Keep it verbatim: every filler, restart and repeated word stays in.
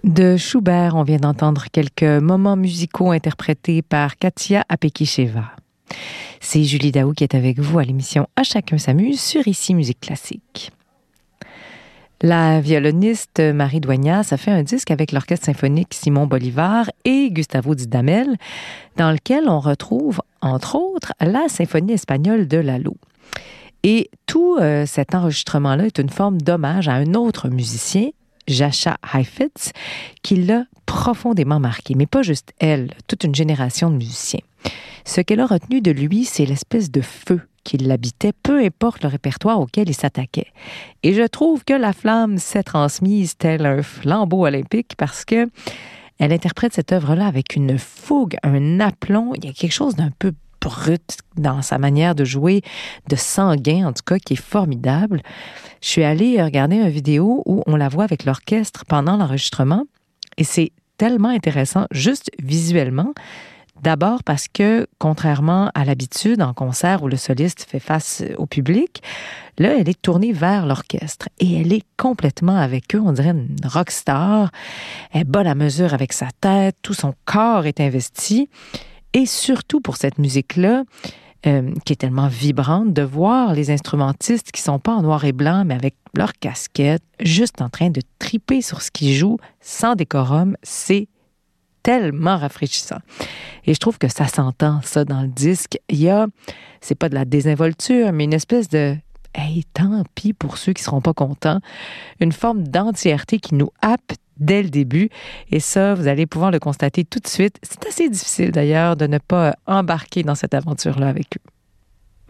De Schubert, on vient d'entendre quelques moments musicaux interprétés par Katia Apekisheva. C'est Julie Daou qui est avec vous à l'émission À chacun s'amuse sur Ici Musique Classique. La violoniste Marie Dueñas a fait un disque avec l'Orchestre symphonique Simon Bolivar et Gustavo Dudamel, dans lequel on retrouve, entre autres, la symphonie espagnole de Lalo. Et tout euh, cet enregistrement-là est une forme d'hommage à un autre musicien, Jascha Heifetz, qui l'a profondément marqué. Mais pas juste elle, toute une génération de musiciens. Ce qu'elle a retenu de lui, c'est l'espèce de feu qui l'habitait, peu importe le répertoire auquel il s'attaquait. Et je trouve que la flamme s'est transmise tel un flambeau olympique parce que elle interprète cette œuvre-là avec une fougue, un aplomb. Il y a quelque chose d'un peu brut dans sa manière de jouer, de sanguin en tout cas, qui est formidable. Je suis allée regarder une vidéo où on la voit avec l'orchestre pendant l'enregistrement et c'est tellement intéressant, juste visuellement. D'abord parce que, contrairement à l'habitude en concert où le soliste fait face au public, là, elle est tournée vers l'orchestre et elle est complètement avec eux. On dirait une rockstar. Elle bat la mesure avec sa tête, tout son corps est investi. Et surtout pour cette musique-là, euh, qui est tellement vibrante, de voir les instrumentistes qui sont pas en noir et blanc, mais avec leur casquette, juste en train de triper sur ce qu'ils jouent, sans décorum, c'est tellement rafraîchissant. Et je trouve que ça s'entend, ça, dans le disque. Il y a, c'est pas de la désinvolture, mais une espèce de « hey, tant pis pour ceux qui seront pas contents », une forme d'entièreté qui nous happe dès le début. Et ça, vous allez pouvoir le constater tout de suite. C'est assez difficile, d'ailleurs, de ne pas embarquer dans cette aventure-là avec eux.